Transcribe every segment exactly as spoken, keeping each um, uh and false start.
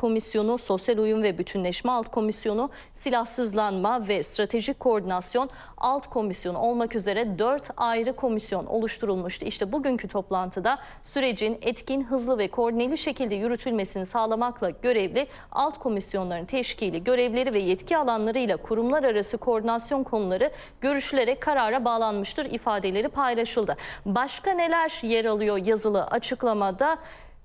Komisyonu, Sosyal Uyum ve Bütünleşme Alt Komisyonu, Silahsızlanma ve Stratejik Koordinasyon Alt Komisyonu olmak üzere dört ayrı komisyon oluşturulmuştu. İşte bugünkü toplantıda sürecin etkin, hızlı ve koordineli şekilde yürütülmesini sağlamakla görevli alt komisyonların teşkili, görevleri ve yetki alanlarıyla kurumlar arası koordinasyon konuları görüşülerek karara bağlanmıştır ifadeleri paylaşıldı. Başka neler yer alıyor yazılı açıklamada?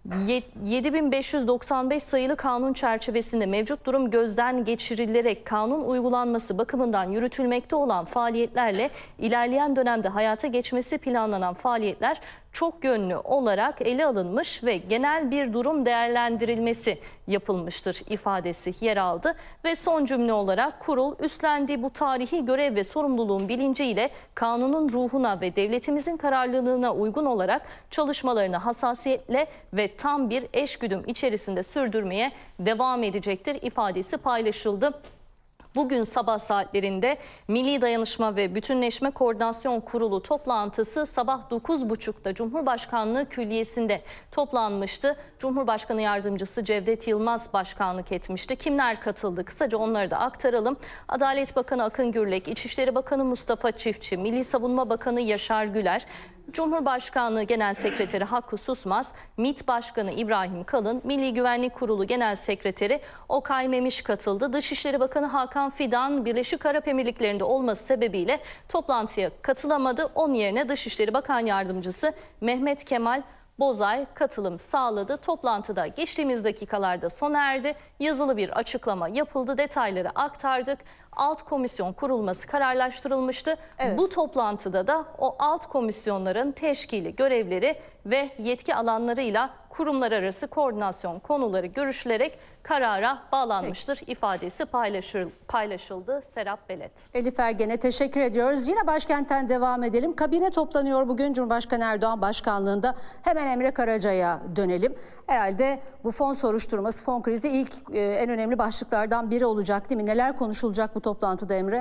yedi bin beş yüz doksan beş sayılı kanun çerçevesinde mevcut durum gözden geçirilerek kanun uygulanması bakımından yürütülmekte olan faaliyetlerle ilerleyen dönemde hayata geçmesi planlanan faaliyetler çok yönlü olarak ele alınmış ve genel bir durum değerlendirilmesi yapılmıştır ifadesi yer aldı. Ve son cümle olarak kurul üstlendiği bu tarihi görev ve sorumluluğun bilinciyle kanunun ruhuna ve devletimizin kararlılığına uygun olarak çalışmalarını hassasiyetle ve tam bir eşgüdüm içerisinde sürdürmeye devam edecektir ifadesi paylaşıldı. Bugün sabah saatlerinde Milli Dayanışma ve Bütünleşme Koordinasyon Kurulu toplantısı sabah dokuz buçukta Cumhurbaşkanlığı Külliyesi'nde toplanmıştı. Cumhurbaşkanı Yardımcısı Cevdet Yılmaz başkanlık etmişti. Kimler katıldı? Kısaca onları da aktaralım. Adalet Bakanı Akın Gürlek, İçişleri Bakanı Mustafa Çiftçi, Milli Savunma Bakanı Yaşar Güler, Cumhurbaşkanlığı Genel Sekreteri Hakkı Susmaz, MİT Başkanı İbrahim Kalın, Milli Güvenlik Kurulu Genel Sekreteri Okay Memiş katıldı. Dışişleri Bakanı Hakan Fidan, Birleşik Arap Emirlikleri'nde olması sebebiyle toplantıya katılamadı. Onun yerine Dışişleri Bakan Yardımcısı Mehmet Kemal Bozay katılım sağladı. Toplantıda geçtiğimiz dakikalarda sona erdi. Yazılı bir açıklama yapıldı. Detayları aktardık. Alt komisyon kurulması kararlaştırılmıştı. Evet. Bu toplantıda da o alt komisyonların teşkili, görevleri ve yetki alanlarıyla kurumlar arası koordinasyon konuları görüşülerek karara bağlanmıştır. Peki. İfadesi paylaşır, paylaşıldı. Serap Belet. Elif Ergen'e teşekkür ediyoruz. Yine başkentten devam edelim. Kabine toplanıyor bugün Cumhurbaşkanı Erdoğan başkanlığında. Hemen Emre Karaca'ya dönelim. Herhalde bu fon soruşturması, fon krizi ilk e, en önemli başlıklardan biri olacak değil mi? Neler konuşulacak bu toplantıda Emre?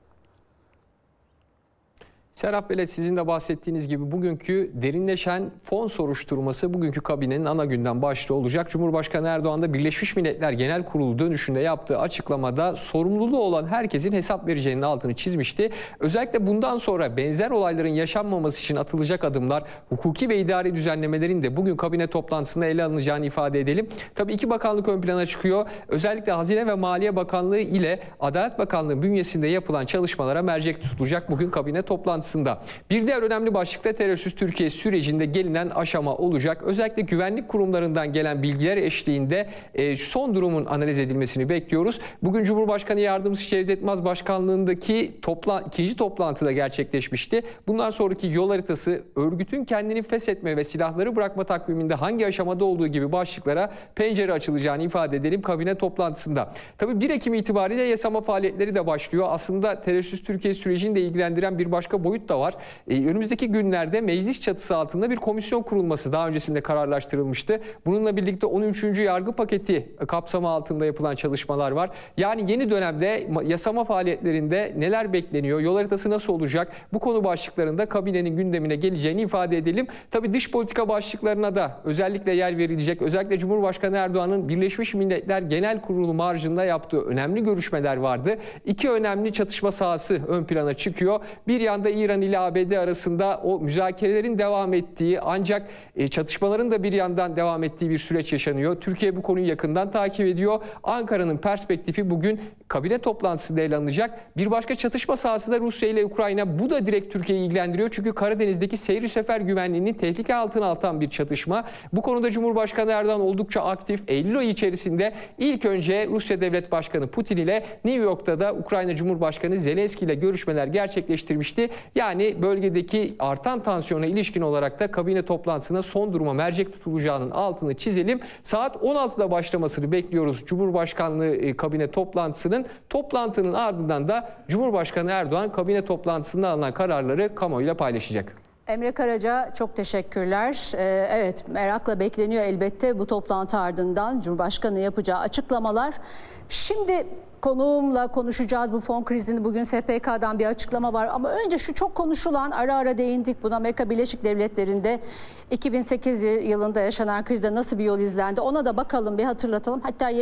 Serap Belet, sizin de bahsettiğiniz gibi bugünkü derinleşen fon soruşturması bugünkü kabinenin ana gündem başlığı olacak. Cumhurbaşkanı Erdoğan da Birleşmiş Milletler Genel Kurulu dönüşünde yaptığı açıklamada sorumluluğu olan herkesin hesap vereceğinin altını çizmişti. Özellikle bundan sonra benzer olayların yaşanmaması için atılacak adımlar, hukuki ve idari düzenlemelerin de bugün kabine toplantısında ele alınacağını ifade edelim. Tabii iki bakanlık ön plana çıkıyor. Özellikle Hazine ve Maliye Bakanlığı ile Adalet Bakanlığı bünyesinde yapılan çalışmalara mercek tutulacak bugün kabine toplantısı. Bir diğer önemli başlıkta terörsüz Türkiye sürecinde gelinen aşama olacak. Özellikle güvenlik kurumlarından gelen bilgiler eşliğinde son durumun analiz edilmesini bekliyoruz. Bugün Cumhurbaşkanı Yardımcısı Cevdet Yılmaz başkanlığındaki topla, ikinci toplantıda gerçekleşmişti. Bundan sonraki yol haritası, örgütün kendini feshetme ve silahları bırakma takviminde hangi aşamada olduğu gibi başlıklara pencere açılacağını ifade edelim kabine toplantısında. Tabii bir Ekim itibariyle yasama faaliyetleri de başlıyor. Aslında terörsüz Türkiye sürecini de ilgilendiren bir başka boyut da var. Ee, önümüzdeki günlerde meclis çatısı altında bir komisyon kurulması daha öncesinde kararlaştırılmıştı. Bununla birlikte on üçüncü yargı paketi kapsamı altında yapılan çalışmalar var. Yani yeni dönemde yasama faaliyetlerinde neler bekleniyor, yol haritası nasıl olacak? Bu konu başlıklarında kabinenin gündemine geleceğini ifade edelim. Tabii dış politika başlıklarına da özellikle yer verilecek. Özellikle Cumhurbaşkanı Erdoğan'ın Birleşmiş Milletler Genel Kurulu marjında yaptığı önemli görüşmeler vardı. İki önemli çatışma sahası ön plana çıkıyor. Bir yanda İran ile A B D arasında o müzakerelerin devam ettiği ancak çatışmaların da bir yandan devam ettiği bir süreç yaşanıyor. Türkiye bu konuyu yakından takip ediyor. Ankara'nın perspektifi bugün kabine toplantısında ele alınacak. Bir başka çatışma sahası da Rusya ile Ukrayna. Bu da direkt Türkiye'yi ilgilendiriyor. Çünkü Karadeniz'deki seyri sefer güvenliğinin tehlike altına atan bir çatışma. Bu konuda Cumhurbaşkanı Erdoğan oldukça aktif. Eylül ayı içerisinde ilk önce Rusya Devlet Başkanı Putin ile New York'ta da Ukrayna Cumhurbaşkanı Zelenski ile görüşmeler gerçekleştirmişti. Yani bölgedeki artan tansiyona ilişkin olarak da kabine toplantısına son duruma mercek tutulacağının altını çizelim. Saat on altıda başlamasını bekliyoruz Cumhurbaşkanlığı kabine toplantısının. Toplantının ardından da Cumhurbaşkanı Erdoğan kabine toplantısında alınan kararları kamuoyuyla paylaşacak. Emre Karaca çok teşekkürler. Ee, evet, merakla bekleniyor elbette bu toplantı ardından Cumhurbaşkanı yapacağı açıklamalar. Şimdi konuğumla konuşacağız bu fon krizini. Bugün S P K'dan bir açıklama var ama önce şu çok konuşulan, ara ara değindik buna, Amerika Birleşik Devletleri'nde iki bin sekiz yılında yaşanan krizde nasıl bir yol izlendi ona da bakalım, bir hatırlatalım. Hatta